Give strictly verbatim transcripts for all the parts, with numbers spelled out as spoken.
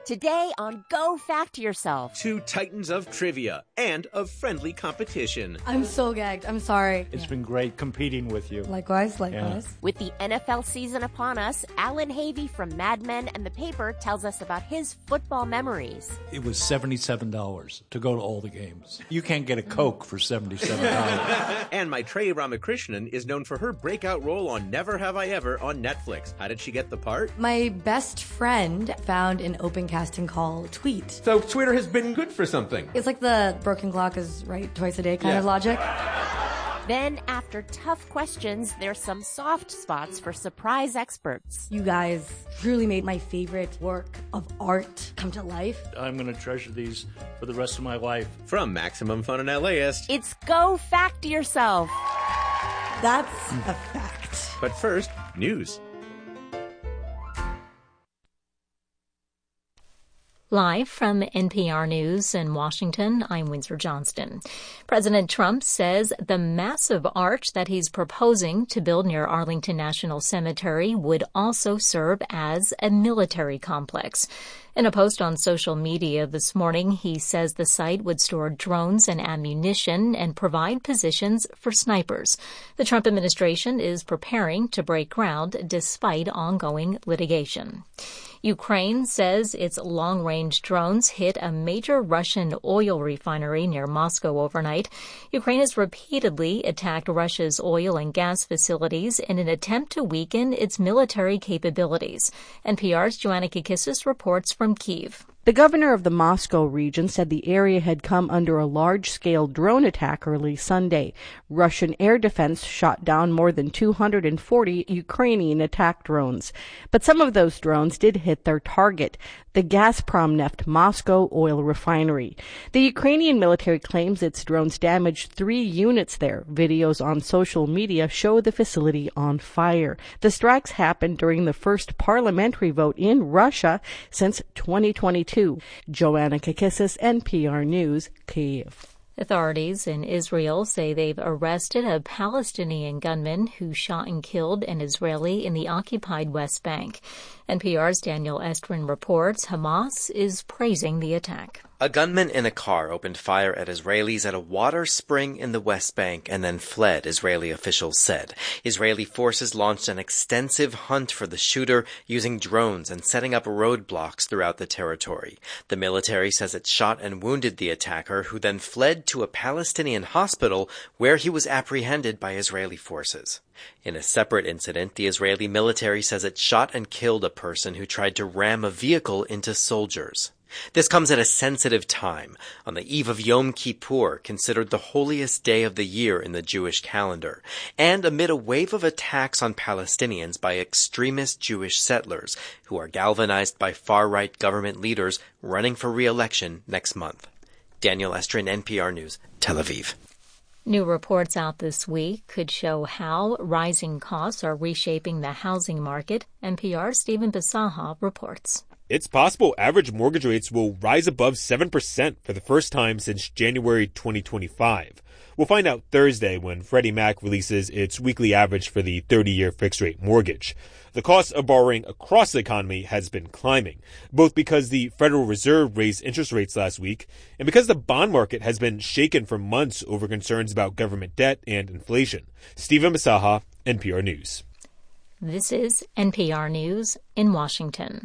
Today on Go Fact Yourself. Two titans of trivia and of friendly competition. I'm so gagged. I'm sorry. It's been great competing with you. Likewise, likewise. Yeah. With the N F L season upon us, Alan Havey from Mad Men and The Paper tells us about his football memories. It was seventy-seven dollars to go to all the games. You can't get a Coke for seventy-seven dollars. And Maitreyi Ramakrishnan is known for her breakout role on Never Have I Ever on Netflix. How did she get the part? My best friend found an open casting call tweet. So Twitter has been good for something. It's like the broken clock is right twice a day kind Yeah. of logic. Then, after tough questions, there's some soft spots for surprise experts. You guys truly made my favorite work of art come to life. I'm going to treasure these for the rest of my life. From Maximum Fun and LAist. It's Go Fact Yourself. That's a fact. But first, news. Live from N P R News in Washington, I'm Windsor Johnston. President Trump says the massive arch that he's proposing to build near Arlington National Cemetery would also serve as a military complex. In a post on social media this morning, he says the site would store drones and ammunition and provide positions for snipers. The Trump administration is preparing to break ground despite ongoing litigation. Ukraine says its long-range drones hit a major Russian oil refinery near Moscow overnight. Ukraine has repeatedly attacked Russia's oil and gas facilities in an attempt to weaken its military capabilities. N P R's Joanna Kikissis reports from Kyiv. The governor of the Moscow region said the area had come under a large-scale drone attack early Sunday. Russian air defense shot down more than two hundred forty Ukrainian attack drones. But some of those drones did hit their target, the Gazprom-Neft Moscow oil refinery. The Ukrainian military claims its drones damaged three units there. Videos on social media show the facility on fire. The strikes happened during the first parliamentary vote in Russia since twenty twenty-two. Joanna Kikissis, N P R News, Kyiv. Authorities in Israel say they've arrested a Palestinian gunman who shot and killed an Israeli in the occupied West Bank. N P R's Daniel Estrin reports Hamas is praising the attack. A gunman in a car opened fire at Israelis at a water spring in the West Bank and then fled, Israeli officials said. Israeli forces launched an extensive hunt for the shooter using drones and setting up roadblocks throughout the territory. The military says it shot and wounded the attacker, who then fled to a Palestinian hospital where he was apprehended by Israeli forces. In a separate incident, the Israeli military says it shot and killed a person who tried to ram a vehicle into soldiers. This comes at a sensitive time, on the eve of Yom Kippur, considered the holiest day of the year in the Jewish calendar, and amid a wave of attacks on Palestinians by extremist Jewish settlers who are galvanized by far-right government leaders running for re-election next month. Daniel Estrin, N P R News, Tel Aviv. New reports out this week could show how rising costs are reshaping the housing market. N P R's Stephen Bisaha reports. It's possible average mortgage rates will rise above seven percent for the first time since January twenty twenty-five. We'll find out Thursday when Freddie Mac releases its weekly average for the thirty-year fixed-rate mortgage. The cost of borrowing across the economy has been climbing, both because the Federal Reserve raised interest rates last week and because the bond market has been shaken for months over concerns about government debt and inflation. Stephen Bisaha, N P R News. This is N P R News in Washington.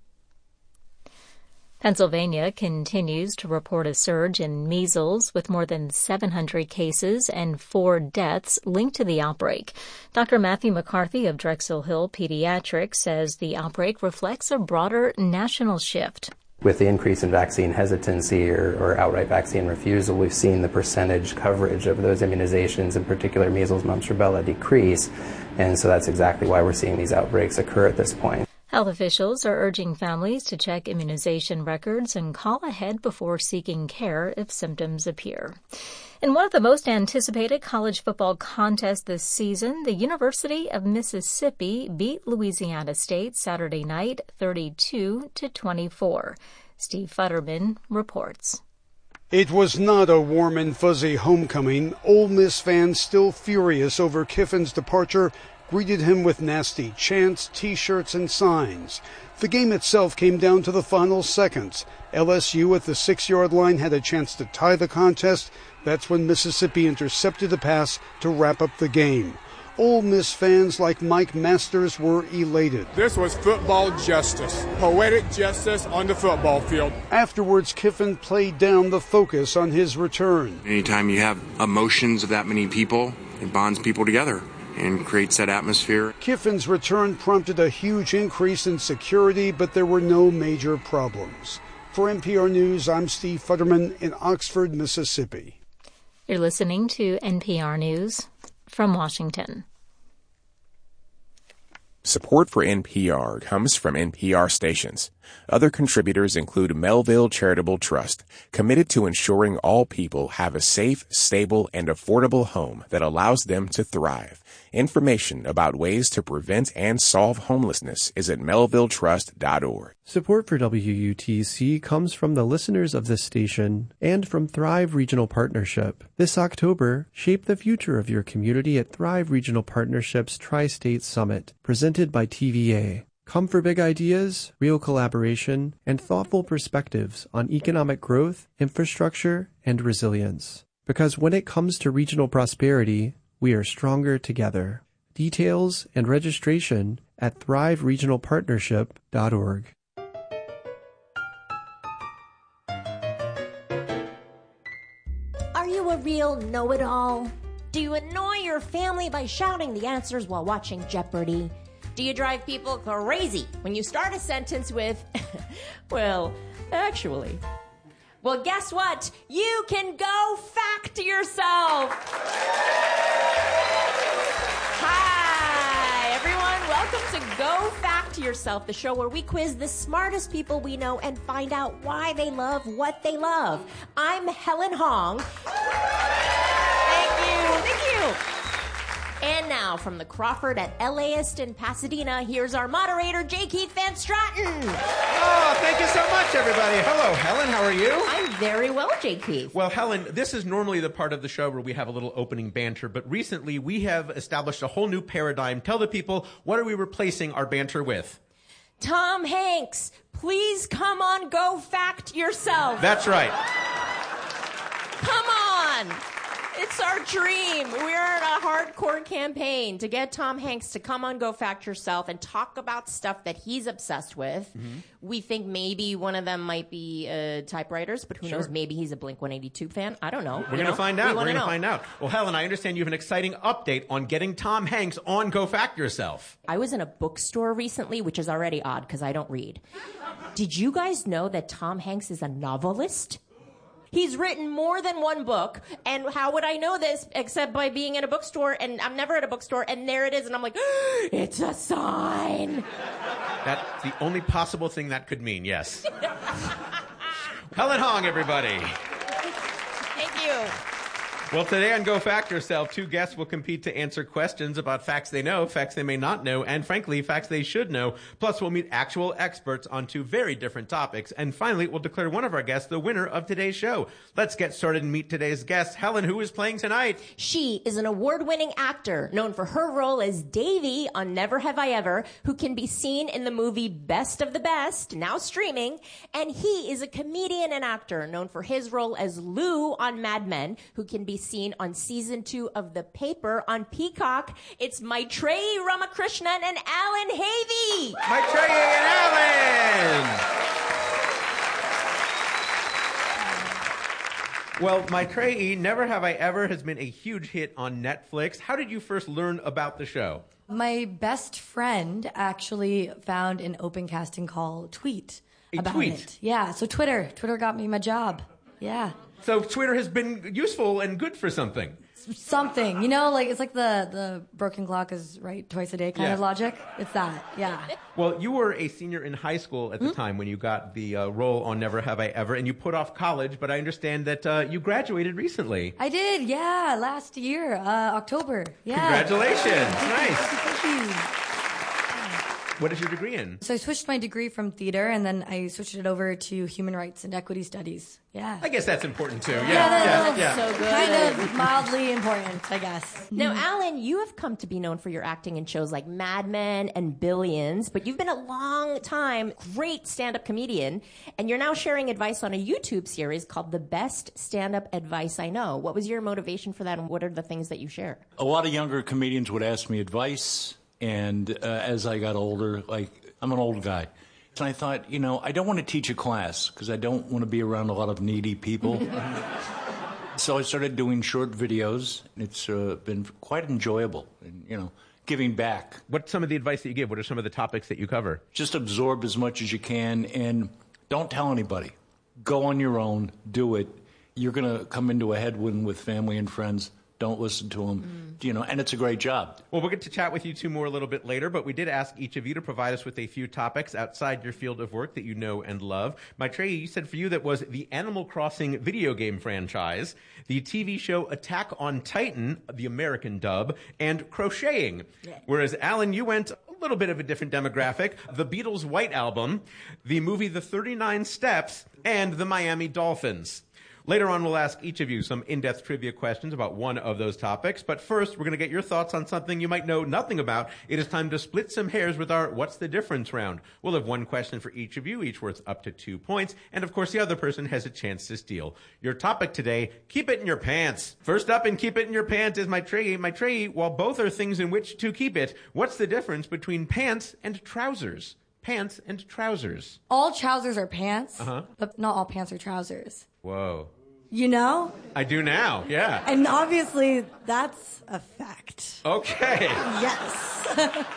Pennsylvania continues to report a surge in measles with more than seven hundred cases and four deaths linked to the outbreak. Doctor Matthew McCarthy of Drexel Hill Pediatrics says the outbreak reflects a broader national shift. With the increase in vaccine hesitancy or, or outright vaccine refusal, we've seen the percentage coverage of those immunizations, in particular measles, mumps, rubella, decrease. And so that's exactly why we're seeing these outbreaks occur at this point. Health officials are urging families to check immunization records and call ahead before seeking care if symptoms appear. In one of the most anticipated college football contests this season, the University of Mississippi beat Louisiana State Saturday night thirty-two to twenty-four. Steve Futterman reports. It was not a warm and fuzzy homecoming. Ole Miss fans still furious over Kiffin's departure greeted him with nasty chants, T-shirts, and signs. The game itself came down to the final seconds. L S U at the six-yard line had a chance to tie the contest. That's when Mississippi intercepted a pass to wrap up the game. Ole Miss fans like Mike Masters were elated. This was football justice, poetic justice on the football field. Afterwards, Kiffin played down the focus on his return. Anytime you have emotions of that many people, it bonds people together and creates that atmosphere. Kiffin's return prompted a huge increase in security, but there were no major problems. For N P R News, I'm Steve Futterman in Oxford, Mississippi. You're listening to N P R News from Washington. Support for N P R comes from N P R stations. Other contributors include Melville Charitable Trust, committed to ensuring all people have a safe, stable, and affordable home that allows them to thrive. Information about ways to prevent and solve homelessness is at melville trust dot org. Support for W U T C comes from the listeners of this station and from Thrive Regional Partnership. This October, shape the future of your community at Thrive Regional Partnership's Tri-State Summit, presented by T V A. Come for big ideas, real collaboration, and thoughtful perspectives on economic growth, infrastructure, and resilience. Because when it comes to regional prosperity, we are stronger together. Details and registration at thrive regional partnership dot org. Are you a real know-it-all? Do you annoy your family by shouting the answers while watching Jeopardy? Do you drive people crazy when you start a sentence with, well, actually? Well, guess what? You can go fact yourself. Hi, everyone. Welcome to Go Fact Yourself, the show where we quiz the smartest people we know and find out why they love what they love. I'm Helen Hong. Thank you. Thank you. And now, from the Crawford at L A ist in Pasadena, here's our moderator, J. Keith Van Stratton. Oh, thank you so much, everybody. Hello, Helen. How are you? I'm very well, J. Keith. Well, Helen, this is normally the part of the show where we have a little opening banter, but recently we have established a whole new paradigm. Tell the people, what are we replacing our banter with? Tom Hanks, please come on, Go Fact Yourself. That's right. Come on. It's our dream. We're in a hardcore campaign to get Tom Hanks to come on Go Fact Yourself and talk about stuff that he's obsessed with. Mm-hmm. We think maybe one of them might be uh, typewriters, but who sure. knows? Maybe he's a Blink one eighty-two fan. I don't know. We're going to find out. We We're going to find out. Well, Helen, I understand you have an exciting update on getting Tom Hanks on Go Fact Yourself. I was in a bookstore recently, which is already odd because I don't read. Did you guys know that Tom Hanks is a novelist? He's written more than one book, and how would I know this except by being in a bookstore, and I'm never at a bookstore, and there it is, and I'm like, it's a sign. That's the only possible thing that could mean, yes. Helen Hong, everybody. Thank you. Well, today on Go Fact Yourself, two guests will compete to answer questions about facts they know, facts they may not know, and frankly, facts they should know. Plus, we'll meet actual experts on two very different topics. And finally, we'll declare one of our guests the winner of today's show. Let's get started and meet today's guest. Helen, who is playing tonight? She is an award-winning actor known for her role as Davy on Never Have I Ever, who can be seen in the movie Best of the Best, now streaming. And he is a comedian and actor known for his role as Lou on Mad Men, who can be seen on season two of The Paper on Peacock. It's Maitreyi Ramakrishnan and Alan Havey. Maitreyi and Alan! Well, Maitreyi, Never Have I Ever has been a huge hit on Netflix. How did you first learn about the show? My best friend actually found an open casting call tweet a about tweet. it. Yeah, so Twitter. Twitter got me my job. Yeah. So Twitter has been useful and good for something. Something. You know, like it's like the, the broken clock is right twice a day kind yeah. of logic. It's that. Yeah. Well, you were a senior in high school at the mm-hmm. time when you got the uh, role on Never Have I Ever, and you put off college, but I understand that uh, you graduated recently. I did, yeah, last year, uh, October. Yeah. Congratulations. Nice. Thank you. What is your degree in? So I switched my degree from theater, and then I switched it over to human rights and equity studies. Yeah. I guess that's important too. Yeah, Yeah, yeah, that's yeah. So good. kind of mildly important, I guess. Now, Alan, you have come to be known for your acting in shows like Mad Men and Billions, but you've been a long time great stand-up comedian, and you're now sharing advice on a YouTube series called The Best Stand-Up Advice I Know. What was your motivation for that, and what are the things that you share? A lot of younger comedians would ask me advice, and uh, as I got older, like, I'm an old guy. And I thought, you know, I don't want to teach a class because I don't want to be around a lot of needy people. So I started doing short videos, and it's uh, been quite enjoyable, and, you know, giving back. What's some of the advice that you give? What are some of the topics that you cover? Just absorb as much as you can, and don't tell anybody. Go on your own, do it. You're going to come into a headwind with family and friends. Don't listen to them, mm. you know, and it's a great job. Well, we'll get to chat with you two more a little bit later, but we did ask each of you to provide us with a few topics outside your field of work that you know and love. Maitreyi, you said for you that was the Animal Crossing video game franchise, the T V show Attack on Titan, the American dub, and crocheting. Yeah. Whereas, Alan, you went a little bit of a different demographic, the Beatles' White Album, the movie The thirty-nine Steps, and the Miami Dolphins. Later on, we'll ask each of you some in-depth trivia questions about one of those topics. But first, we're going to get your thoughts on something you might know nothing about. It is time to split some hairs with our What's the Difference round. We'll have one question for each of you, each worth up to two points. And, of course, the other person has a chance to steal. Your topic today, keep it in your pants. First up in keep it in your pants is Maitreyi. Maitreyi, while both are things in which to keep it, what's the difference between pants and trousers? Pants and trousers. All trousers are pants, Uh-huh. but not all pants are trousers. Whoa. You know? I do now, yeah. And obviously, that's a fact. Okay. Yes.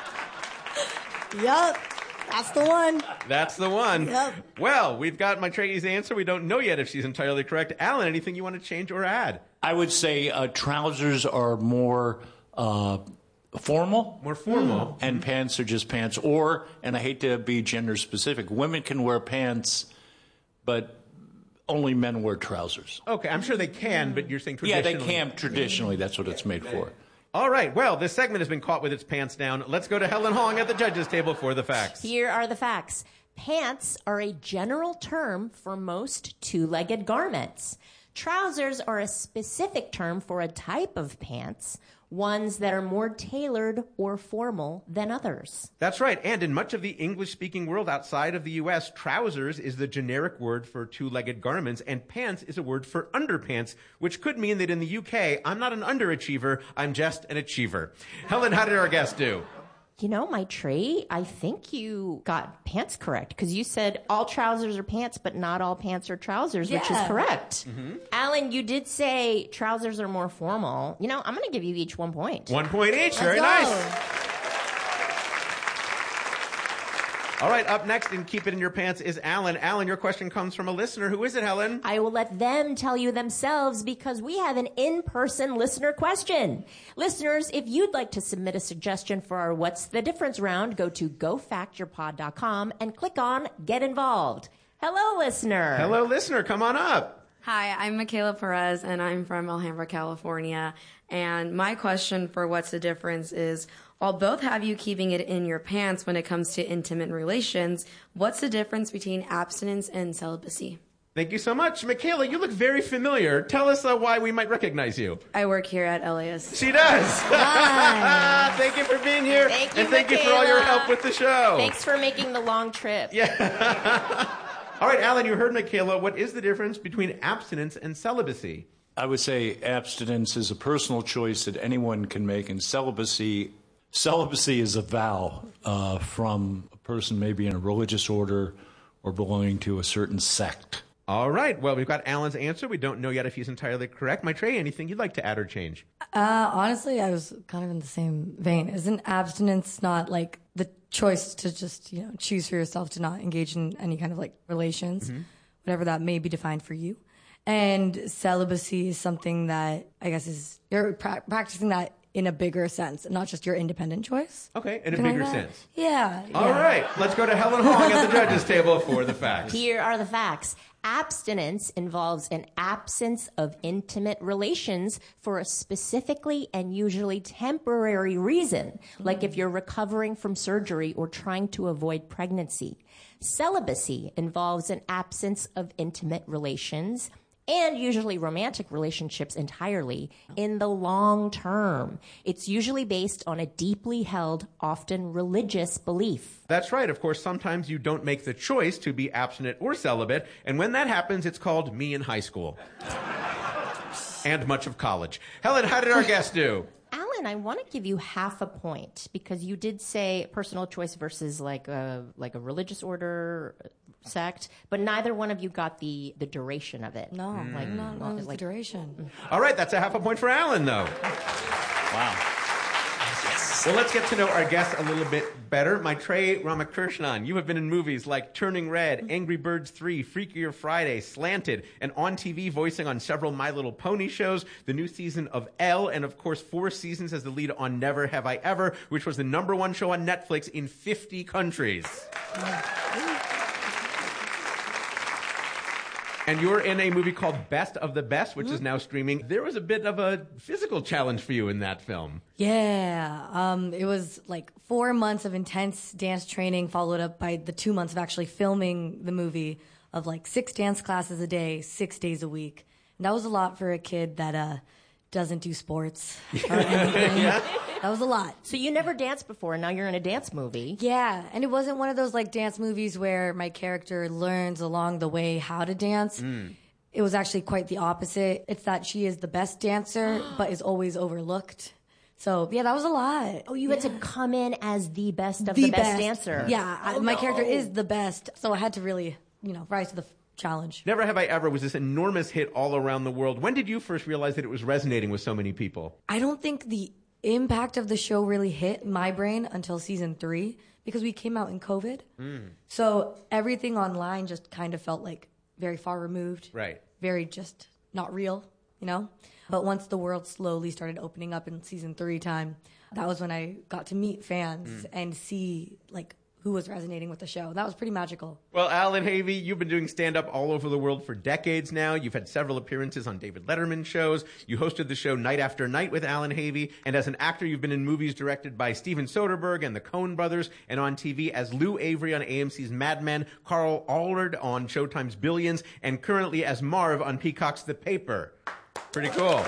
Yup. That's the one. That's the one. Yep. Well, we've got Maitreyi's answer. We don't know yet if she's entirely correct. Alan, anything you want to change or add? I would say uh, trousers are more uh, formal. More formal. And pants are just pants. Or, and I hate to be gender specific, women can wear pants, but only men wear trousers. Okay, I'm sure they can, but you're saying traditionally. Yeah, they can traditionally. That's what it's made for. All right, well, this segment has been caught with its pants down. Let's go to Helen Hong at the judges' table for the facts. Here are the facts. Pants are a general term for most two-legged garments. Trousers are a specific term for a type of pants, ones that are more tailored or formal than others. That's right. And in much of the English-speaking world outside of the U S, trousers is the generic word for two-legged garments, and pants is a word for underpants, which could mean that in the U K, I'm not an underachiever, I'm just an achiever. Helen, how did our guest do? You know, Maitreyi, I think you got pants correct, because you said all trousers are pants, but not all pants are trousers, Yeah. which is correct. Mm-hmm. Alan, you did say trousers are more formal. You know, I'm going to give you each one point. One point each. Let's Very go. nice. All right, up next in Keep It In Your Pants is Alan. Alan, your question comes from a listener. Who is it, Helen? I will let them tell you themselves because we have an in-person listener question. Listeners, if you'd like to submit a suggestion for our What's the Difference round, go to go fact your pod dot com and click on Get Involved. Hello, listener. Hello, listener. Come on up. Hi, I'm Michaela Perez, and I'm from Alhambra, California. And my question for What's the Difference is, while both have you keeping it in your pants when it comes to intimate relations, what's the difference between abstinence and celibacy? Thank you so much. Michaela, you look very familiar. Tell us uh, why we might recognize you. I work here at L A S. She does. Thank you for being here. Thank you, and thank Michaela. you for all your help with the show. Thanks for making the long trip. Yeah. All right, Alan, you heard Michaela. What is the difference between abstinence and celibacy? I would say abstinence is a personal choice that anyone can make, and celibacy celibacy is a vow uh, from a person maybe in a religious order or belonging to a certain sect. All right. Well, we've got Alan's answer. We don't know yet if he's entirely correct. Maitreyi, anything you'd like to add or change? Uh, honestly, I was kind of in the same vein. Isn't abstinence not like the choice to just, you know, choose for yourself to not engage in any kind of like relations, Mm-hmm. whatever that may be defined for you? And celibacy is something that I guess is, you're pra- practicing that in a bigger sense, not just your independent choice. Okay, in a Can I bigger add? sense. Yeah. All yeah. right. Let's go to Helen Hong at the judges' table for the facts. Here are the facts. Abstinence involves an absence of intimate relations for a specifically and usually temporary reason, like if you're recovering from surgery or trying to avoid pregnancy. Celibacy involves an absence of intimate relations and usually romantic relationships entirely in the long term. It's usually based on a deeply held, often religious belief. That's right. Of course, sometimes you don't make the choice to be abstinent or celibate, and when that happens, it's called me in high school. And much of college. Helen, how did our guest do? Alan, I want to give you half a point because you did say personal choice versus like a like a religious order sect, but neither one of you got the the duration of it. No, Mm. like no, no, well, it's like- the duration. All right, that's a half a point for Alan, though. Wow. Well, let's get to know our guest a little bit better. Maitreyi Ramakrishnan, you have been in movies like Turning Red, Angry Birds three, Freakier Friday, Slanted, and on T V voicing on several My Little Pony shows, the new season of Elle, and of course four seasons as the lead on Never Have I Ever, which was the number one show on Netflix in fifty countries. And you're in a movie called Best of the Best, which is now streaming. There was a bit of a physical challenge for you in that film. Yeah, um, it was like four months of intense dance training, followed up by the two months of actually filming the movie, of like six dance classes a day, six days a week. And that was a lot for a kid that uh, doesn't do sports or anything. Yeah. That was a lot. So you never danced before, and now you're in a dance movie. Yeah, and it wasn't one of those like dance movies where my character learns along the way how to dance. Mm. It was actually quite the opposite. It's that she is the best dancer, but is always overlooked. So yeah, that was a lot. Oh, you had to come in as the best of The the, best, best. dancer. Yeah, I- Oh, my no. character is the best, so I had to really, you know, rise to the f- challenge. Never Have I Ever was this enormous hit all around the world. When did you first realize that it was resonating with so many people? I don't think the impact of the show really hit my brain until season three because we came out in COVID. Mm. So everything online just kind of felt like very far removed. Right. Very just not real, you know? But once the world slowly started opening up in season three time, that was when I got to meet fans Mm. and see like who was resonating with the show. That was pretty magical. Well, Alan Havey, you've been doing stand-up all over the world for decades now. You've had several appearances on David Letterman shows. You hosted the show Night After Night with Alan Havey. And as an actor, you've been in movies directed by Steven Soderbergh and the Coen brothers, and on T V as Lou Avery on A M C's Mad Men, Carl Allred on Showtime's Billions, and currently as Marv on Peacock's The Paper. Pretty cool.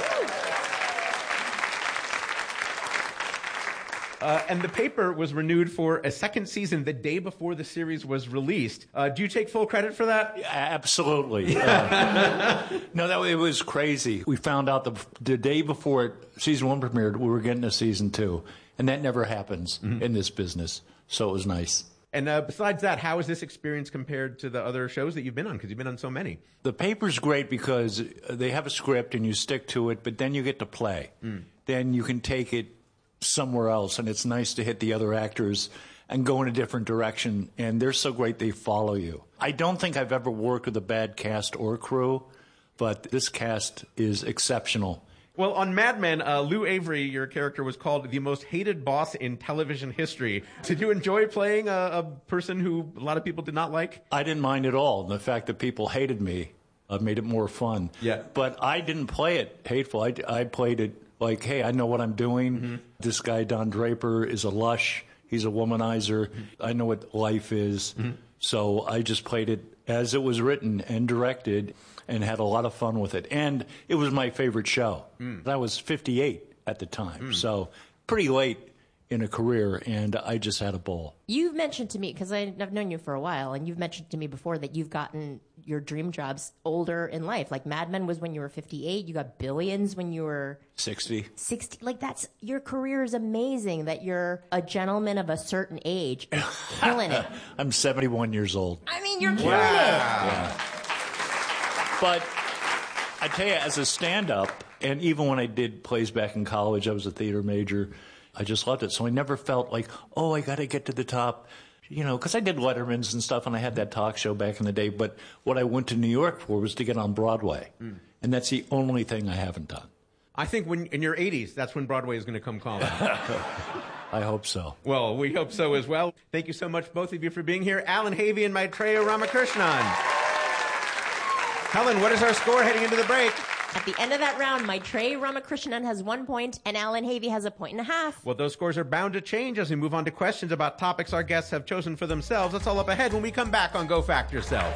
Uh, and The Paper was renewed for a second season the day before the series was released. Uh, do you take full credit for that? Absolutely. Uh, no, that it was crazy. We found out the, the day before it, season one premiered, we were getting a season two. And that never happens Mm-hmm. in this business. So it was nice. And uh, besides that, how is this experience compared to the other shows that you've been on? Because you've been on so many. The Paper's great because they have a script and you stick to it, but then you get to play. Mm. Then you can take it somewhere else, and it's nice to hit the other actors and go in a different direction, and they're so great they follow you. I don't think I've ever worked with a bad cast or crew, but this cast is exceptional. Well, on Mad Men, uh, Lou Avery, your character, was called the most hated boss in television history. Did you enjoy playing a, a person who a lot of people did not like? I didn't mind at all. The fact that people hated me uh, made it more fun. Yeah. But I didn't play it hateful. I, I played it like, hey, I know what I'm doing. Mm-hmm. This guy, Don Draper, is a lush. He's a womanizer. Mm-hmm. I know what life is. Mm-hmm. So I just played it as it was written and directed and had a lot of fun with it. And it was my favorite show. Mm. I was fifty-eight at the time. Mm. So pretty late in a career, and I just had a ball. You've mentioned to me, because I've known you for a while, and you've mentioned to me before that you've gotten your dream jobs older in life. Like Mad Men was when you were fifty-eight. You got Billions when you were sixty. sixty. Like that's, your career is amazing that you're a gentleman of a certain age, killing it. I'm seventy-one years old. I mean, you're killing wow. it. Yeah. But I tell you, as a stand-up, and even when I did plays back in college, I was a theater major, I just loved it. So I never felt like, oh, I got to get to the top, you know, because I did Letterman's and stuff, and I had that talk show back in the day. But what I went to New York for was to get on Broadway. Mm. And that's the only thing I haven't done. I think when in your eighties, that's when Broadway is going to come calling. I hope so. Well, we hope so as well. Thank you so much, both of you, for being here. Alan Havey and Maitreyi Ramakrishnan. Helen, what is our score heading into the break? At the end of that round, Maitreyi Ramakrishnan has one point and Alan Havey has a point and a half. Well, those scores are bound to change as we move on to questions about topics our guests have chosen for themselves. That's all up ahead when we come back on Go Fact Yourself.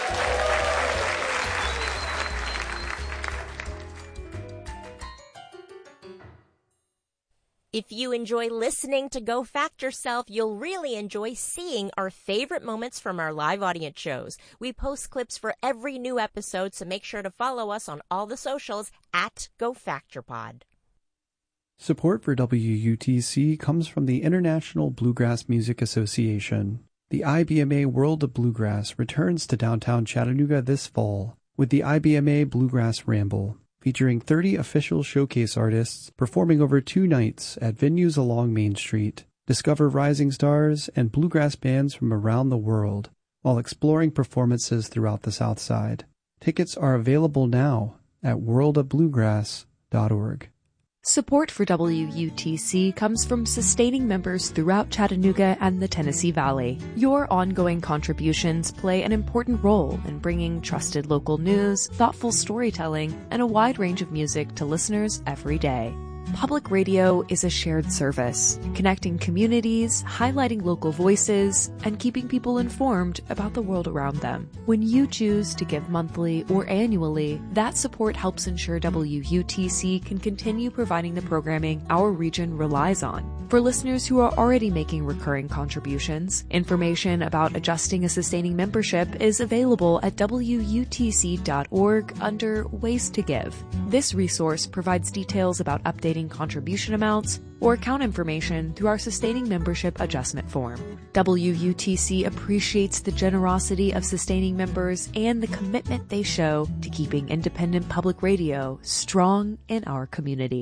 If you enjoy listening to Go Fact Yourself, you'll really enjoy seeing our favorite moments from our live audience shows. We post clips for every new episode, so make sure to follow us on all the socials at Go Fact Your Pod. Support for W U T C comes from the International Bluegrass Music Association. The I B M A World of Bluegrass returns to downtown Chattanooga this fall with the I B M A Bluegrass Ramble, featuring thirty official showcase artists performing over two nights at venues along Main Street. Discover rising stars and bluegrass bands from around the world while exploring performances throughout the South Side. Tickets are available now at world of bluegrass dot org. Support for W U T C comes from sustaining members throughout Chattanooga and the Tennessee Valley. Your ongoing contributions play an important role in bringing trusted local news, thoughtful storytelling, and a wide range of music to listeners every day. Public radio is a shared service, connecting communities, highlighting local voices, and keeping people informed about the world around them. When you choose to give monthly or annually, that support helps ensure W U T C can continue providing the programming our region relies on. For listeners who are already making recurring contributions, information about adjusting a sustaining membership is available at W U T C dot org under Ways to Give. This resource provides details about updating contribution amounts or account information through our sustaining membership adjustment form. W U T C appreciates the generosity of sustaining members and the commitment they show to keeping independent public radio strong in our community.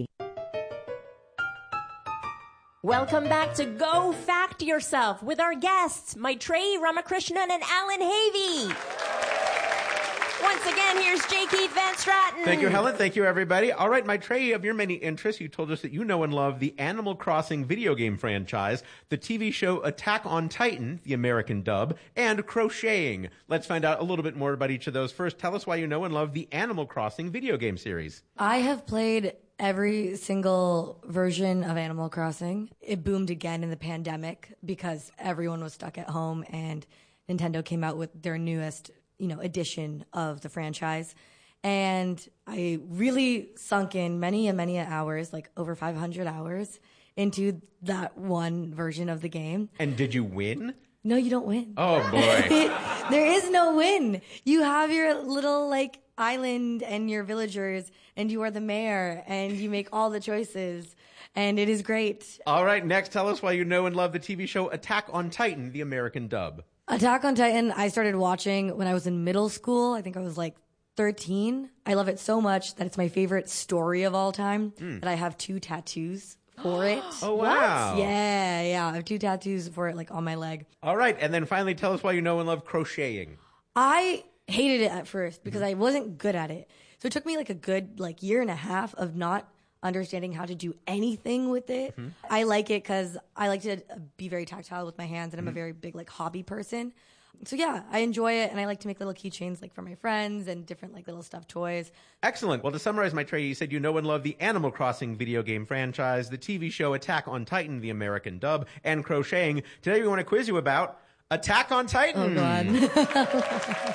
Welcome back to Go Fact Yourself with our guests, Maitreyi Ramakrishnan and Alan Havey. Once again, here's J. Keith Van Straten. Thank you, Helen. Thank you, everybody. All right, Maitreyi, of your many interests, you told us that you know and love the Animal Crossing video game franchise, the T V show Attack on Titan, the American dub, and crocheting. Let's find out a little bit more about each of those. First, tell us why you know and love the Animal Crossing video game series. I have played every single version of Animal Crossing. It boomed again in the pandemic because everyone was stuck at home and Nintendo came out with their newest, you know, edition of the franchise. And I really sunk in many and many hours, like over five hundred hours into that one version of the game. And did you win? No, you don't win. Oh, boy. There is no win. You have your little, like, island and your villagers, and you are the mayor, and you make all the choices, and it is great. All right, next, tell us why you know and love the T V show Attack on Titan, the American dub. Attack on Titan, I started watching when I was in middle school. I think I was like thirteen. I love it so much that it's my favorite story of all time, mm. that I have two tattoos for it. Oh, wow. What? Yeah, yeah. I have two tattoos for it, like, on my leg. All right, and then finally, tell us why you know and love crocheting. I hated it at first because I wasn't good at it. So it took me like a good like year and a half of not understanding how to do anything with it. Mm-hmm. I like it because I like to be very tactile with my hands, and I'm mm-hmm. a very big like hobby person. So yeah, I enjoy it, and I like to make little keychains like for my friends and different like little stuffed toys. Excellent. Well, to summarize, Maitreyi, you said you know and love the Animal Crossing video game franchise, the T V show Attack on Titan, the American dub, and crocheting. Today we want to quiz you about Attack on Titan. Oh, God.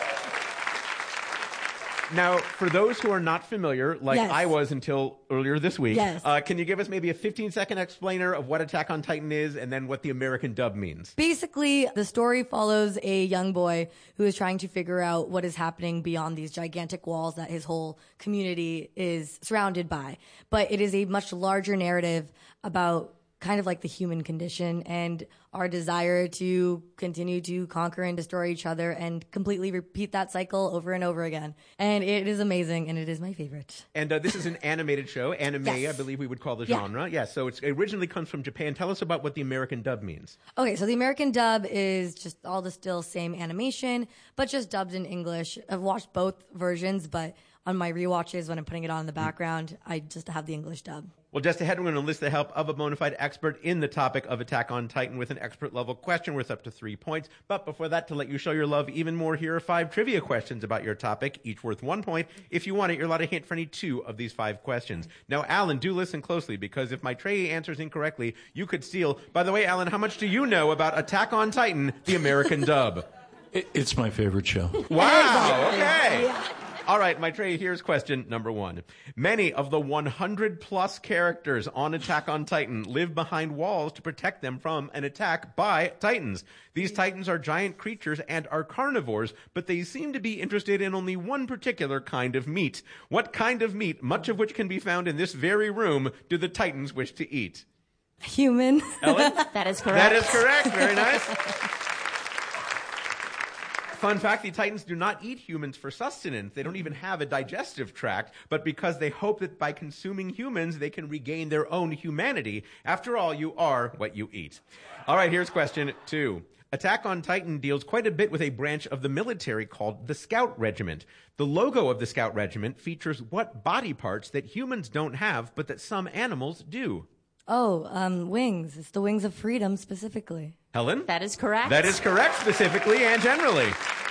Now, for those who are not familiar, like yes. I was until earlier this week, yes. uh, can you give us maybe a fifteen-second explainer of what Attack on Titan is and then what the American dub means? Basically, the story follows a young boy who is trying to figure out what is happening beyond these gigantic walls that his whole community is surrounded by. But it is a much larger narrative about kind of like the human condition and our desire to continue to conquer and destroy each other and completely repeat that cycle over and over again. And it is amazing, and it is my favorite. And uh, this is an animated show, anime, yes. I believe we would call the yeah. genre. Yes, yeah, so it's, it originally comes from Japan. Tell us about what the American dub means. Okay, so the American dub is just all the still same animation, but just dubbed in English. I've watched both versions, but on my rewatches when I'm putting it on in the background, I just have the English dub. Well, just ahead, we're going to enlist the help of a bona fide expert in the topic of Attack on Titan with an expert-level question worth up to three points. But before that, to let you show your love even more, here are five trivia questions about your topic, each worth one point. If you want it, you're allowed a hint for any two of these five questions. Now, Alan, do listen closely, because if Maitreyi answers incorrectly, you could steal. By the way, Alan, how much do you know about Attack on Titan, the American dub? It, it's my favorite show. Wow, okay. All right, Maitreyi, here's question number one. Many of the one hundred plus characters on Attack on Titan live behind walls to protect them from an attack by Titans. These Titans are giant creatures and are carnivores, but they seem to be interested in only one particular kind of meat. What kind of meat, much of which can be found in this very room, do the Titans wish to eat? Human. Ellen? That is correct. That is correct. Very nice. Fun fact, the Titans do not eat humans for sustenance. They don't even have a digestive tract, but because they hope that by consuming humans, they can regain their own humanity. After all, you are what you eat. All right, here's question two. Attack on Titan deals quite a bit with a branch of the military called the Scout Regiment. The logo of the Scout Regiment features what body parts that humans don't have, but that some animals do? Oh, um, wings. It's the wings of freedom specifically. Helen? That is correct. That is correct, specifically and generally.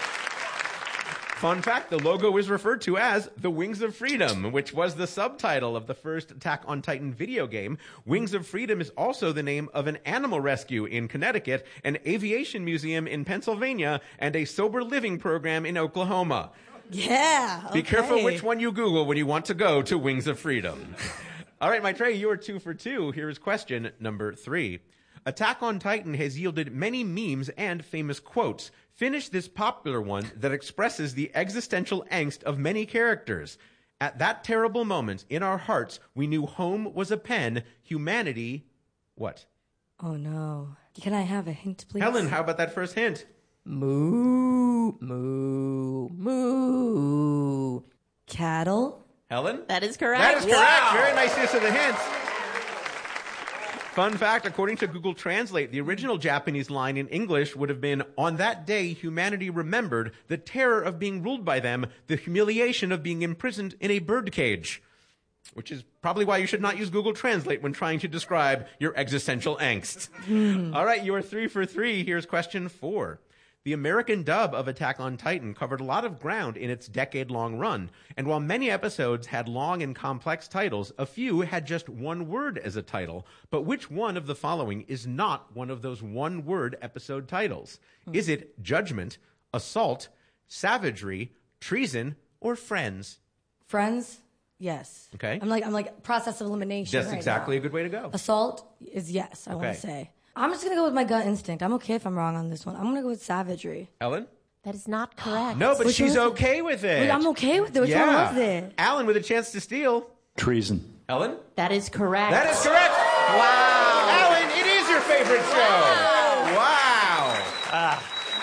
Fun fact, the logo is referred to as the Wings of Freedom, which was the subtitle of the first Attack on Titan video game. Wings of Freedom is also the name of an animal rescue in Connecticut, an aviation museum in Pennsylvania, and a sober living program in Oklahoma. Yeah. Be okay. careful which one you Google when you want to go to Wings of Freedom. All right, Maitreyi, you are two for two. Here is question number three. Attack on Titan has yielded many memes and famous quotes. Finish this popular one that expresses the existential angst of many characters. At that terrible moment, in our hearts, we knew home was a pen, humanity, what? Oh, no. Can I have a hint, please? Helen, how about that first hint? Moo, moo, moo. Cattle? Helen? That is correct. That is correct. Wow. Very nice use of the hints. Fun fact, according to Google Translate, the original Japanese line in English would have been, on that day, humanity remembered the terror of being ruled by them, the humiliation of being imprisoned in a birdcage. Which is probably why you should not use Google Translate when trying to describe your existential angst. Mm. All right, you are three for three. Here's question four. The American dub of Attack on Titan covered a lot of ground in its decade-long run, and while many episodes had long and complex titles, a few had just one word as a title. But which one of the following is not one of those one-word episode titles? Hmm. Is it Judgment, Assault, Savagery, Treason, or Friends? Friends? Yes. Okay. I'm like I'm like process of elimination. That's right exactly now. a good way to go. Assault is yes, I okay. want to say. I'm just going to go with my gut instinct. I'm okay if I'm wrong on this one. I'm going to go with Savagery. Ellen? That is not correct. No, but Which she's one? okay with it. Wait, I'm okay with it. Which yeah. one was it? Alan with a chance to steal. Treason. Ellen? That is correct. That is correct. Wow. Alan, it is your favorite show. Wow.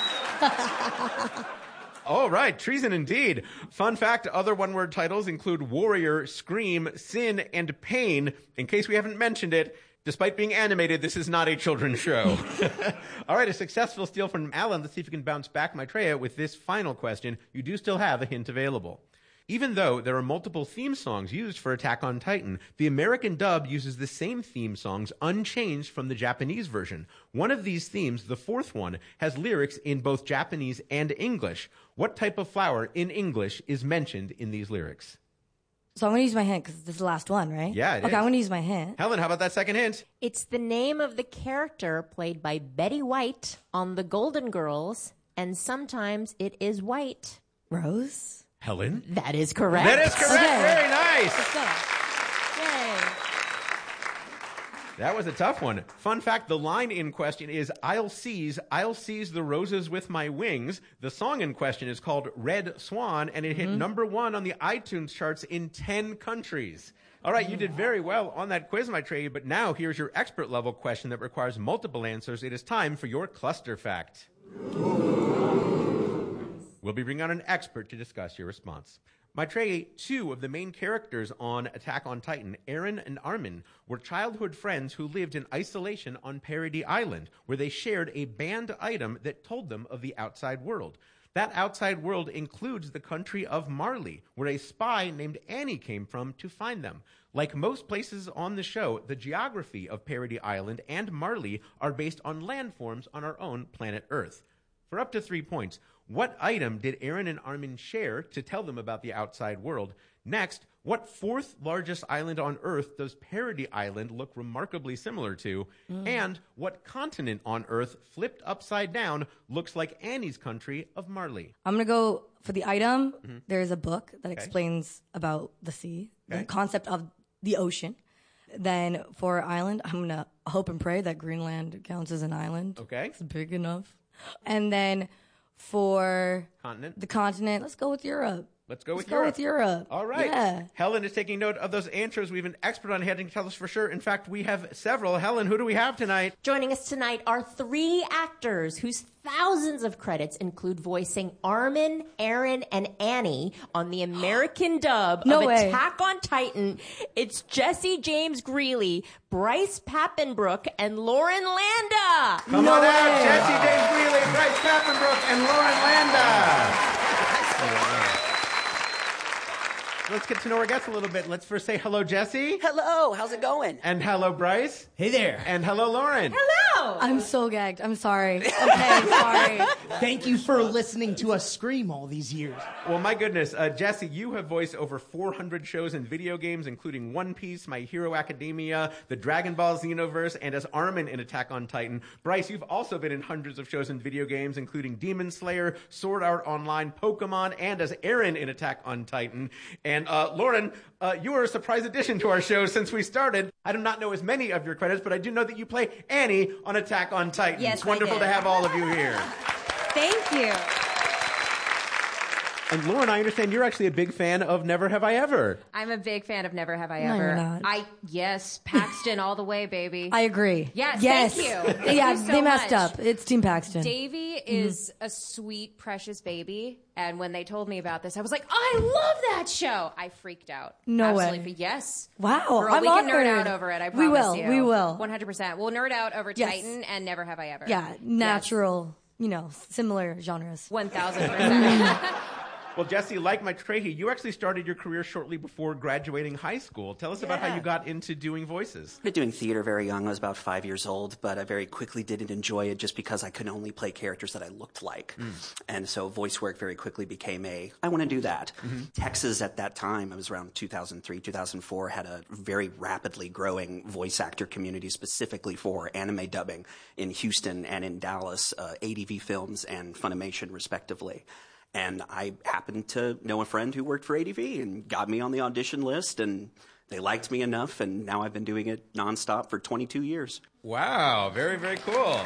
wow. Ah. All right, Treason indeed. Fun fact, other one-word titles include Warrior, Scream, Sin, and Pain. In case we haven't mentioned it, despite being animated, this is not a children's show. All right, a successful steal from Alan. Let's see if you can bounce back, Maitreyi, with this final question. You do still have a hint available. Even though there are multiple theme songs used for Attack on Titan, the American dub uses the same theme songs unchanged from the Japanese version. One of these themes, the fourth one, has lyrics in both Japanese and English. What type of flower in English is mentioned in these lyrics? So I'm going to use my hint because this is the last one, right? Yeah, it Okay, is. I'm going to use my hint. Helen, how about that second hint? It's the name of the character played by Betty White on The Golden Girls, and sometimes it is White. Rose? Helen? That is correct. That is correct. Okay. Very nice. Let's go. Yay. That was a tough one. Fun fact, the line in question is, I'll seize, I'll seize the roses with my wings. The song in question is called Red Swan, and it hit mm-hmm. number one on the iTunes charts in ten countries. All right, you did very well on that quiz, Maitreyi, but now here's your expert level question that requires multiple answers. It is time for your cluster fact. We'll be bringing on an expert to discuss your response. Maitreyi, two of the main characters on Attack on Titan, Eren and Armin, were childhood friends who lived in isolation on Paradis Island, where they shared a banned item that told them of the outside world. That outside world includes the country of Marley, where a spy named Annie came from to find them. Like most places on the show, the geography of Parody Island and Marley are based on landforms on our own planet Earth. For up to three points, what item did Aaron and Armin share to tell them about the outside world? Next, what fourth largest island on Earth does Parody Island look remarkably similar to? Mm. And what continent on Earth, flipped upside down, looks like Annie's country of Marley? I'm going to go for the item. Mm-hmm. There's a book that Okay. explains about the sea, Okay. the concept of the ocean. Then for island, I'm going to hope and pray that Greenland counts as an island. Okay. It's big enough. And then for Continent? the continent, let's go with Europe. Let's go Let's with go Europe. with Europe. All right. Yeah. Helen is taking note of those answers. We have an expert on hand to tell us for sure. In fact, we have several. Helen, who do we have tonight? Joining us tonight are three actors whose thousands of credits include voicing Armin, Aaron, and Annie on the American dub No of way. Attack on Titan. It's Jesse James Greeley, Bryce Papenbrook, and Lauren Landa. Come No on out, way. Jesse James Greeley, Bryce Papenbrook, and Lauren Landa. Let's get to know our guests a little bit. Let's first say hello, Jesse. Hello, how's it going? And hello, Bryce. Hey there. And hello, Lauren. Hello. I'm so gagged. I'm sorry. Okay, sorry. Thank you for listening to us scream all these years. Well, my goodness, uh, Jesse, you have voiced over four hundred shows and video games, including One Piece, My Hero Academia, the Dragon Ball Xenoverse, and as Armin in Attack on Titan. Bryce, you've also been in hundreds of shows and video games, including Demon Slayer, Sword Art Online, Pokemon, and as Aaron in Attack on Titan. And uh, Lauren, uh, you were a surprise addition to our show since we started. I do not know as many of your credits, but I do know that you play Annie on Attack on Titan. Yes, it's wonderful I did. to have all of you here. Thank you. And Lauren, I understand you're actually a big fan of Never Have I Ever. I'm a big fan of Never Have I No, Ever. you're not. I yes, Paxton all the way, baby. I agree. Yes, yes. thank you. Thank yeah, you so they messed much. up. It's Team Paxton. Davey is a sweet, precious baby, and when they told me about this, I was like, I love that show. I freaked out. No Absolutely. way. Yes. Wow, Girl, I'm we can nerd honored. out over it. I We promise will, you. we will. one hundred percent. We'll nerd out over Yes. Titan and Never Have I Ever. Yeah, natural, you know, similar genres. One thousand percent. Well, Jesse, like Mike Trahey, you actually started your career shortly before graduating high school. Tell us about how you got into doing voices. I started doing theater very young. I was about five years old, but I very quickly didn't enjoy it just because I could only play characters that I looked like. Mm. And so voice work very quickly became a, I want to do that. Mm-hmm. Texas at that time, it was around two thousand three, two thousand four, had a very rapidly growing voice actor community specifically for anime dubbing in Houston and in Dallas, uh, A D V Films and Funimation respectively. And I happened to know a friend who worked for A D V and got me on the audition list, and they liked me enough, and now I've been doing it nonstop for twenty-two years. Wow, very, very cool.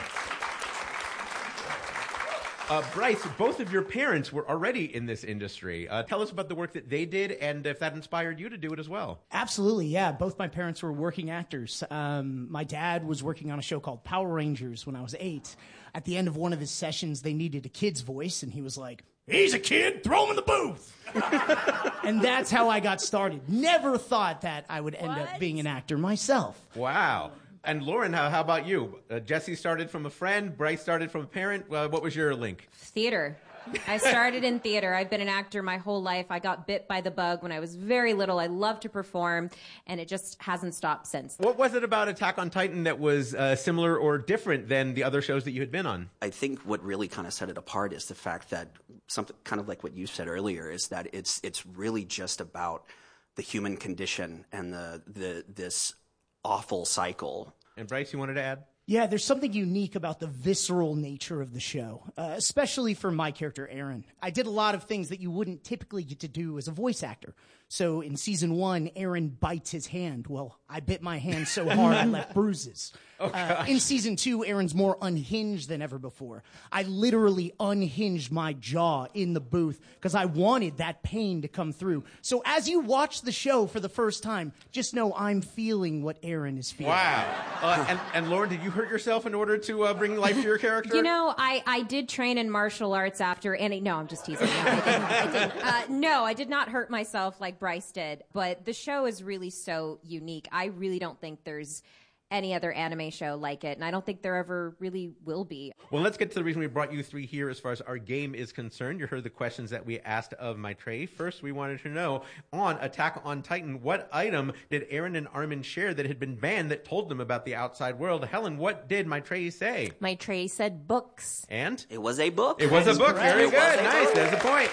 Uh, Bryce, both of your parents were already in this industry. Uh, tell us about the work that they did and if that inspired you to do it as well. Absolutely, yeah. Both my parents were working actors. Um, my dad was working on a show called Power Rangers when I was eight. At the end of one of his sessions, they needed a kid's voice, and he was like, "He's a kid, throw him in the booth." And that's how I got started. Never thought that I would end up being an actor myself. Wow. And Lauren, how, how about you? Uh, Jesse started from a friend. Bryce started from a parent. Uh, what was your link? Theater. I started in theater. I've been an actor my whole life. I got bit by the bug when I was very little. I love to perform, and it just hasn't stopped since. What was it about Attack on Titan that was uh, similar or different than the other shows that you had been on? I think what really kind of set it apart is the fact that something kind of like what you said earlier is that it's it's really just about the human condition and the the this awful cycle. And Bryce, you wanted to add? Yeah, there's something unique about the visceral nature of the show, uh, especially for my character, Aaron. I did a lot of things that you wouldn't typically get to do as a voice actor. So in season one, Aaron bites his hand. Well, I bit my hand so hard I left bruises. Oh, uh, in season two, Aaron's more unhinged than ever before. I literally unhinged my jaw in the booth because I wanted that pain to come through. So as you watch the show for the first time, just know I'm feeling what Aaron is feeling. Wow. Uh, and, and Lauren, did you hurt yourself in order to uh, bring life to your character? You know, I, I did train in martial arts after Annie. No, I'm just teasing. No, I didn't. I, didn't. Uh, no, I did not hurt myself like Bryce did. But the show is really so unique. I really don't think there's any other anime show like it, and I don't think there ever really will be. Well, let's get to the reason we brought you three here as far as our game is concerned. You heard the questions that we asked of Maitreyi. First, we wanted to know, on Attack on Titan, what item did Eren and Armin share that had been banned that told them about the outside world? Helen, what did Maitreyi say? Maitreyi said books. And? It was a book. It was a book. Very good. Nice. book. There's a point.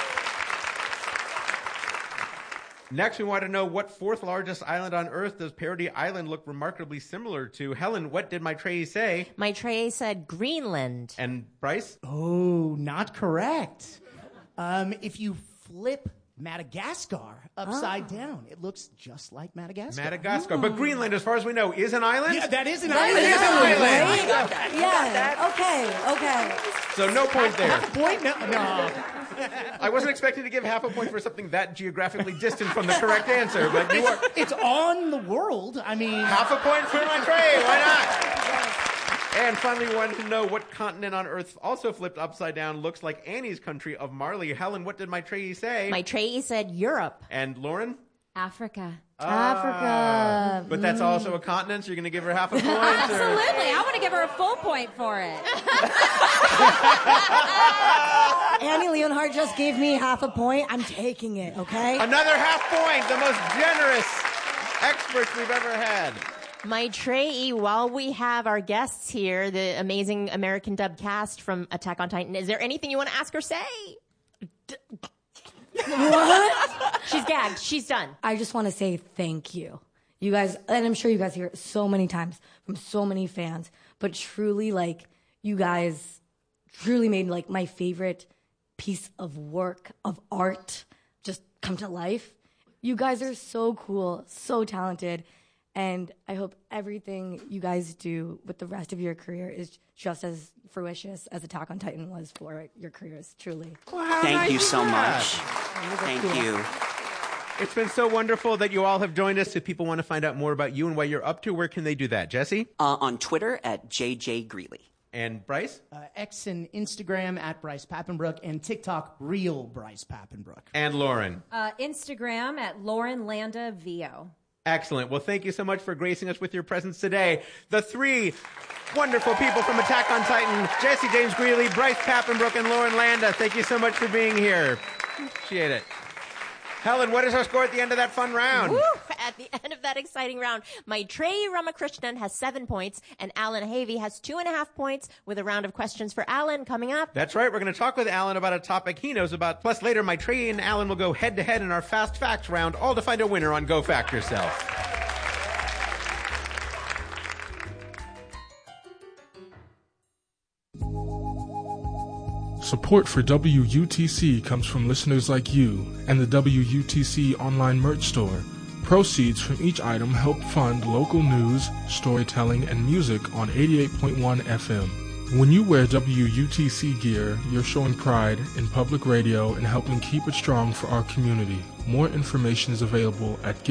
Next, we want to know, what fourth largest island on Earth does Parody Island look remarkably similar to? Helen, what did Maitreyi say? Maitreyi said Greenland. And Bryce? Oh, not correct. Um, if you flip Madagascar upside oh. down, it looks just like Madagascar. Madagascar. But Greenland, as far as we know, is an island? Yeah, that is an that island. Is an island. Right? You got that. You yeah. Got that. Okay. Okay. So no point there. Half a point? No. no. I wasn't expecting to give half a point for something that geographically distant from the correct answer, but you are. It's on the world. I mean, half a point for Maitreyi. Why not? And finally, we wanted to know what continent on Earth, also flipped upside down, looks like Annie's country of Marley. Helen, what did Maitreyi say? Maitreyi said Europe. And Lauren? Africa. Ah, Africa. But that's also a continent, so you're going to give her half a point? Absolutely. I want to give her a full point for it. Annie Leonhardt just gave me half a point. I'm taking it, okay? Another half point. The most generous experts we've ever had. Maitreyi, while we have our guests here, the amazing American dub cast from Attack on Titan, is there anything you want to ask or say? D- What? She's gagged. She's done. I just want to say thank you. You guys, and I'm sure you guys hear it so many times from so many fans, but truly, like, you guys truly made, like, my favorite piece of work, of art, just come to life. You guys are so cool, so talented, and I hope everything you guys do with the rest of your career is just as fruitious as Attack on Titan was for your careers, truly. Wow, Thank nice you so much. Thank cool. you. It's been so wonderful that you all have joined us. If people want to find out more about you and what you're up to, where can they do that? Jesse? Uh, on Twitter at J J Greeley. And Bryce? Uh, X and Instagram at Bryce Papenbrook, and TikTok, Real Bryce Papenbrook. And Lauren? Uh, Instagram at Lauren Landa V O. Excellent. Well, thank you so much for gracing us with your presence today. The three wonderful people from Attack on Titan, Jesse James Greeley, Bryce Papenbrook, and Lauren Landa. Thank you so much for being here. Appreciate it. Helen, what is our score at the end of that fun round? Woo! At the end of that exciting round, Maitreyi Ramakrishnan has seven points, and Alan Havey has two and a half points, with a round of questions for Alan coming up. That's right. We're going to talk with Alan about a topic he knows about. Plus, later, Maitreyi and Alan will go head-to-head in our Fast Facts round, all to find a winner on Go Fact Yourself. Support for W U T C comes from listeners like you and the W U T C online merch store. Proceeds from each item help fund local news, storytelling, and music on eighty-eight point one F M. When you wear W U T C gear, you're showing pride in public radio and helping keep it strong for our community. More information is available at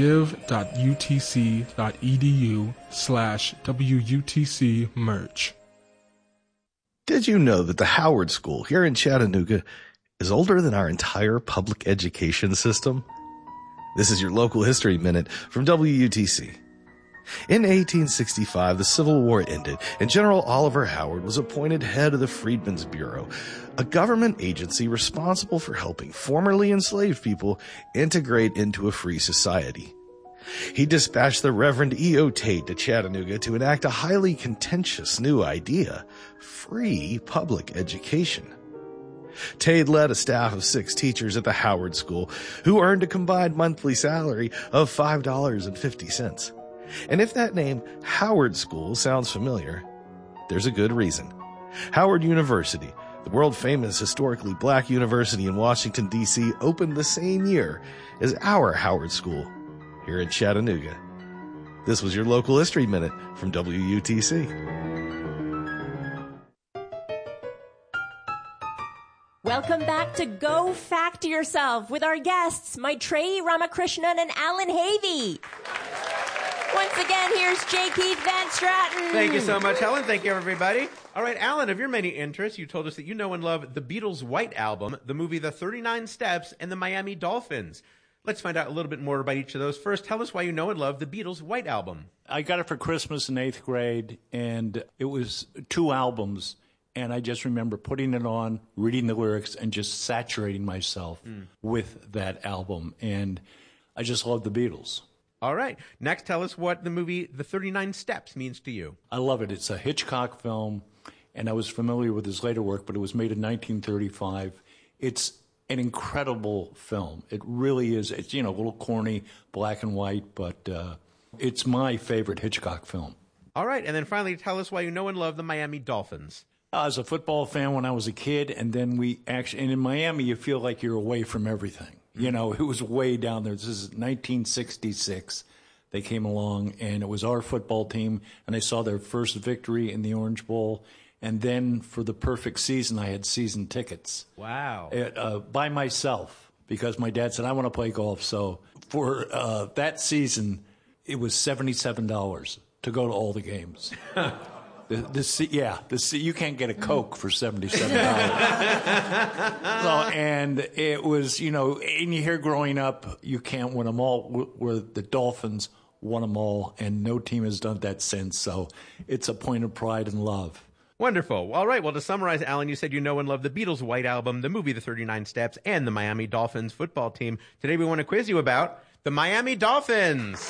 give.utc.edu slash WUTC merch. Did you know that the Howard School here in Chattanooga is older than our entire public education system? This is your local history minute from W U T C. In eighteen sixty-five, the Civil War ended, and General Oliver Howard was appointed head of the Freedmen's Bureau, a government agency responsible for helping formerly enslaved people integrate into a free society. He dispatched the Reverend E O Tate to Chattanooga to enact a highly contentious new idea, free public education. Tate led a staff of six teachers at the Howard School who earned a combined monthly salary of five dollars and fifty cents. And if that name, Howard School, sounds familiar, there's a good reason. Howard University, the world-famous historically black university in Washington, D C, opened the same year as our Howard School here in Chattanooga. This was your local history minute from W U T C. Welcome back to Go Fact Yourself with our guests, Maitreyi Ramakrishnan and Alan Havey. Once again, here's J. Keith Van Straten. Thank you so much, Helen. Thank you, everybody. All right, Alan, of your many interests, you told us that you know and love the Beatles' White Album, the movie The thirty-nine Steps, and the Miami Dolphins. Let's find out a little bit more about each of those. First, tell us why you know and love the Beatles' White Album. I got it for Christmas in eighth grade, and it was two albums. And I just remember putting it on, reading the lyrics, and just saturating myself mm. with that album. And I just love the Beatles. All right. Next, tell us what the movie The thirty-nine Steps means to you. I love it. It's a Hitchcock film, and I was familiar with his later work, but it was made in nineteen thirty-five. It's an incredible film. It really is. It's, you know, a little corny, black and white, but uh, it's my favorite Hitchcock film. All right. And then finally, tell us why you know and love the Miami Dolphins. I was a football fan when I was a kid, and then we actually, and in Miami, you feel like you're away from everything. You know, it was way down there. This is nineteen sixty-six. They came along, and it was our football team, and I saw their first victory in the Orange Bowl. And then for the perfect season, I had season tickets. Wow. It, uh, by myself, because my dad said, I want to play golf. So for uh, that season, it was seventy-seven dollars to go to all the games. The, the, yeah, the, you can't get a Coke for seventy-seven dollars. So, and it was, you know, and you hear growing up, you can't win them all, where the Dolphins won them all, and no team has done that since. So it's a point of pride and love. Wonderful. All right. Well, to summarize, Alan, you said you know and love the Beatles' White Album, the movie The thirty-nine Steps, and the Miami Dolphins football team. Today we want to quiz you about the Miami Dolphins.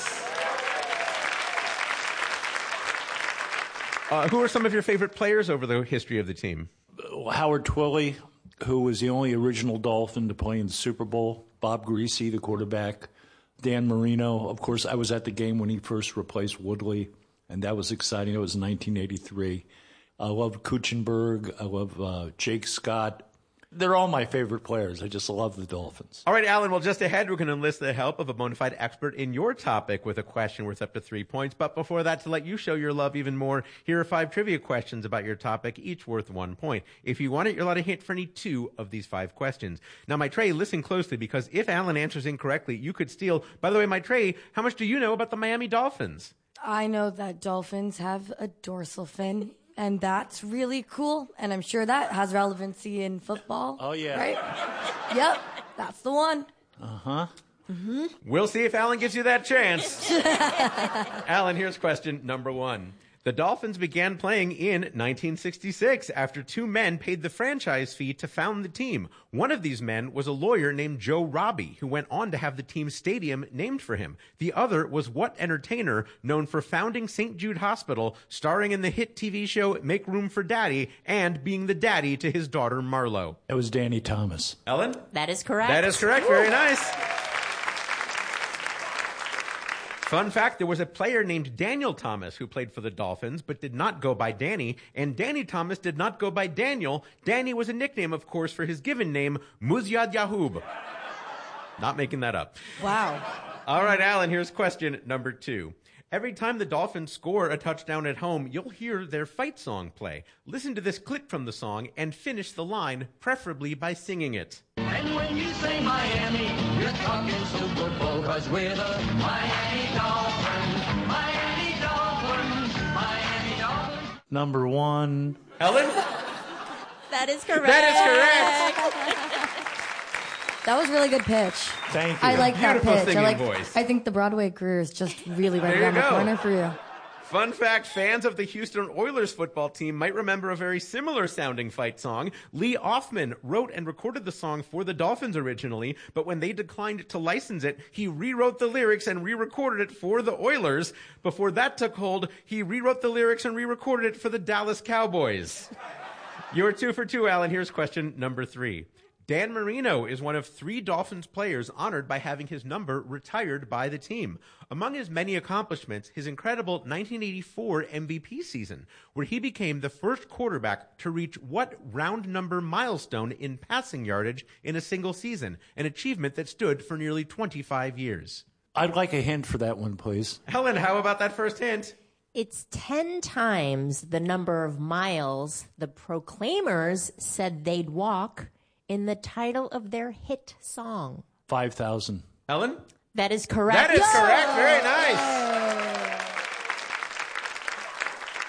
Uh, who are some of your favorite players over the history of the team? Howard Twilley, who was the only original Dolphin to play in the Super Bowl. Bob Greasy, the quarterback. Dan Marino. Of course, I was at the game when he first replaced Woodley, and that was exciting. It was nineteen eighty-three. I love Kuchenberg. I love uh, Jake Scott. They're all my favorite players. I just love the Dolphins. All right, Alan, well, just ahead, we're going to enlist the help of a bona fide expert in your topic with a question worth up to three points. But before that, to let you show your love even more, here are five trivia questions about your topic, each worth one point. If you want it, you're allowed to hit for any two of these five questions. Now, Maitreyi, listen closely, because if Alan answers incorrectly, you could steal. By the way, Maitreyi, how much do you know about the Miami Dolphins? I know that dolphins have a dorsal fin. And that's really cool. And I'm sure that has relevancy in football. Oh, yeah. Right? Yep. That's the one. Uh-huh. Mm-hmm. We'll see if Alan gives you that chance. Alan, here's question number one. The Dolphins began playing in nineteen sixty-six after two men paid the franchise fee to found the team. One of these men was a lawyer named Joe Robbie, who went on to have the team's stadium named for him. The other was what entertainer known for founding Saint Jude Hospital, starring in the hit T V show Make Room for Daddy, and being the daddy to his daughter Marlo? It was Danny Thomas. Ellen? That is correct. That is correct. Very nice. Fun fact, there was a player named Daniel Thomas who played for the Dolphins, but did not go by Danny, and Danny Thomas did not go by Daniel. Danny was a nickname, of course, for his given name, Muzyad Yahoob. Not making that up. Wow. All right, Alan, here's question number two. Every time the Dolphins score a touchdown at home, you'll hear their fight song play. Listen to this clip from the song and finish the line, preferably by singing it. And when you say Miami, you're talking Super Bowl, cause we're the Miami Dolphins, Miami Dolphins, Miami Dolphins. Number one. Ellen? That is correct. That is correct. That was really good pitch. Thank you. I like that Beautiful pitch. singing I like. voice. I think the Broadway career is just really right There you around the go. corner for you. Fun fact, fans of the Houston Oilers football team might remember a very similar sounding fight song. Lee Offman wrote and recorded the song for the Dolphins originally, but when they declined to license it, he rewrote the lyrics and re-recorded it for the Oilers. Before that took hold, he rewrote the lyrics and re-recorded it for the Dallas Cowboys. You're two for two, Alan. Here's question number three. Dan Marino is one of three Dolphins players honored by having his number retired by the team. Among his many accomplishments, his incredible nineteen eighty-four M V P season, where he became the first quarterback to reach what round number milestone in passing yardage in a single season, an achievement that stood for nearly twenty-five years. I'd like a hint for that one, please. Helen, how about that first hint? It's ten times the number of miles the Proclaimers said they'd walk in the title of their hit song. five thousand. Helen? That is correct. That is correct. Very nice.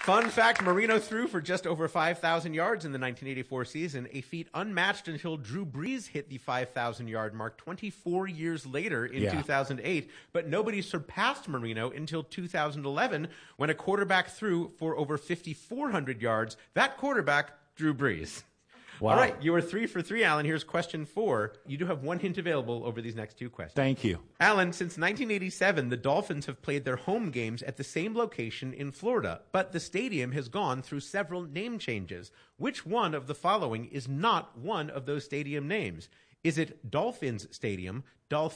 Fun fact, Marino threw for just over five thousand yards in the nineteen eighty-four season, a feat unmatched until Drew Brees hit the five thousand yard mark twenty-four years later in Yeah. two thousand eight. But nobody surpassed Marino until two thousand eleven when a quarterback threw for over fifty-four hundred yards. That quarterback, Drew Brees. Wow. All right, you are three for three, Alan. Here's question four. You do have one hint available over these next two questions. Thank you. Alan, since nineteen eighty-seven, the Dolphins have played their home games at the same location in Florida, but the stadium has gone through several name changes. Which one of the following is not one of those stadium names? Is it Dolphins Stadium, Dolphin